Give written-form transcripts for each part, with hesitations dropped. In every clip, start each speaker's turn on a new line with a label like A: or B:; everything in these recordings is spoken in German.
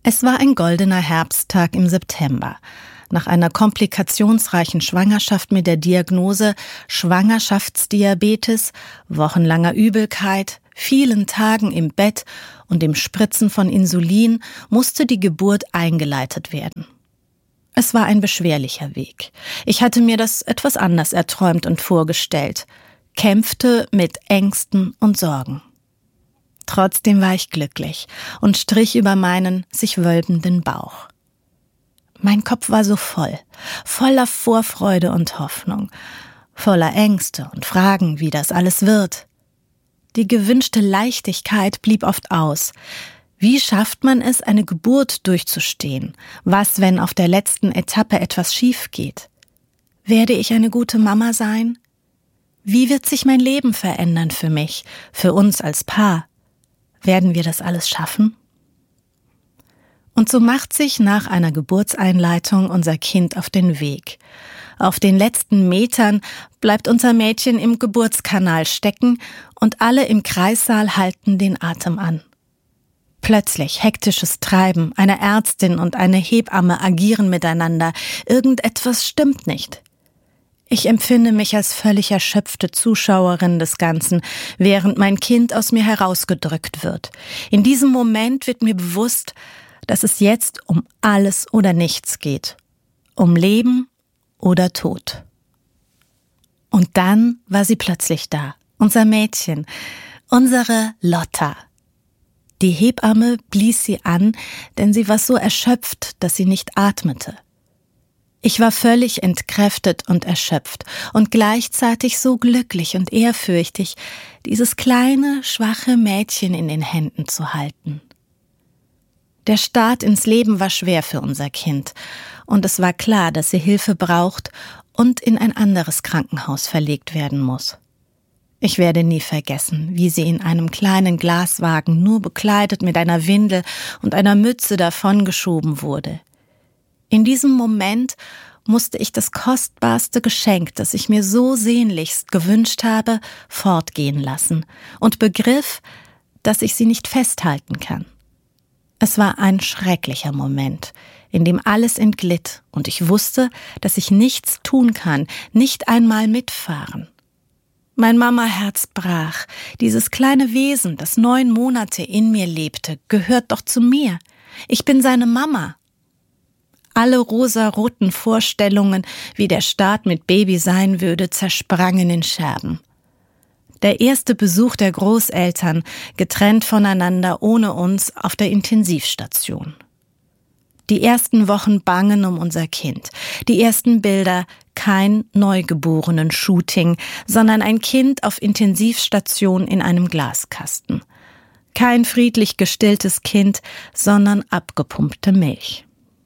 A: Es war ein goldener Herbsttag im September. Nach einer komplikationsreichen Schwangerschaft mit der Diagnose Schwangerschaftsdiabetes, wochenlanger Übelkeit, vielen Tagen im Bett und dem Spritzen von Insulin musste die Geburt eingeleitet werden. Es war ein beschwerlicher Weg. Ich hatte mir das etwas anders erträumt und vorgestellt, kämpfte mit Ängsten und Sorgen. Trotzdem war ich glücklich und strich über meinen sich wölbenden Bauch. Mein Kopf war so voller Vorfreude und Hoffnung, voller Ängste und Fragen, wie das alles wird. Die gewünschte Leichtigkeit blieb oft aus. Wie schafft man es, eine Geburt durchzustehen? Was, wenn auf der letzten Etappe etwas schief geht? Werde ich eine gute Mama sein? Wie wird sich mein Leben verändern für mich, für uns als Paar? Werden wir das alles schaffen? Und so macht sich nach einer Geburtseinleitung unser Kind auf den Weg. Auf den letzten Metern bleibt unser Mädchen im Geburtskanal stecken und alle im Kreissaal halten den Atem an. Plötzlich hektisches Treiben, eine Ärztin und eine Hebamme agieren miteinander. Irgendetwas stimmt nicht. Ich empfinde mich als völlig erschöpfte Zuschauerin des Ganzen, während mein Kind aus mir herausgedrückt wird. In diesem Moment wird mir bewusst, dass es jetzt um alles oder nichts geht. Um Leben oder Tod. Und dann war sie plötzlich da, unser Mädchen, unsere Lotta. Die Hebamme blies sie an, denn sie war so erschöpft, dass sie nicht atmete. Ich war völlig entkräftet und erschöpft und gleichzeitig so glücklich und ehrfürchtig, dieses kleine, schwache Mädchen in den Händen zu halten. Der Start ins Leben war schwer für unser Kind und es war klar, dass sie Hilfe braucht und in ein anderes Krankenhaus verlegt werden muss. Ich werde nie vergessen, wie sie in einem kleinen Glaswagen nur bekleidet mit einer Windel und einer Mütze davongeschoben wurde. In diesem Moment musste ich das kostbarste Geschenk, das ich mir so sehnlichst gewünscht habe, fortgehen lassen und begriff, dass ich sie nicht festhalten kann. Es war ein schrecklicher Moment, in dem alles entglitt und ich wusste, dass ich nichts tun kann, nicht einmal mitfahren. Mein Mamaherz brach. Dieses kleine Wesen, das 9 Monate in mir lebte, gehört doch zu mir. Ich bin seine Mama. Alle rosaroten Vorstellungen, wie der Start mit Baby sein würde, zersprangen in Scherben. Der erste Besuch der Großeltern, getrennt voneinander ohne uns, auf der Intensivstation. Die ersten Wochen bangen um unser Kind. Die ersten Bilder, kein Neugeborenen-Shooting, sondern ein Kind auf Intensivstation in einem Glaskasten. Kein friedlich gestilltes Kind, sondern abgepumpte Milch.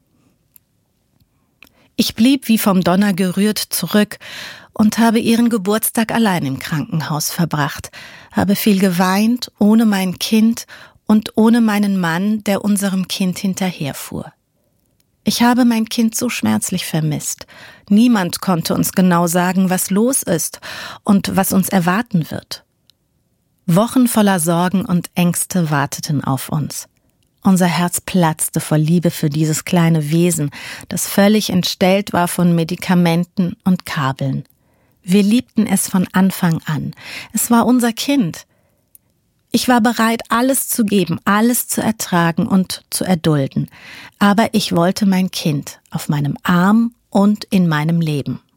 A: Ich blieb wie vom Donner gerührt zurück und habe ihren Geburtstag allein im Krankenhaus verbracht, habe viel geweint, ohne mein Kind und ohne meinen Mann, der unserem Kind hinterherfuhr. Ich habe mein Kind so schmerzlich vermisst. Niemand konnte uns genau sagen, was los ist und was uns erwarten wird. Wochen voller Sorgen und Ängste warteten auf uns. Unser Herz platzte vor Liebe für dieses kleine Wesen, das völlig entstellt war von Medikamenten und Kabeln. Wir liebten es von Anfang an. Es war unser Kind. Ich war bereit, alles zu geben, alles zu ertragen und zu erdulden. Aber ich wollte mein Kind auf meinem Arm und in meinem Leben.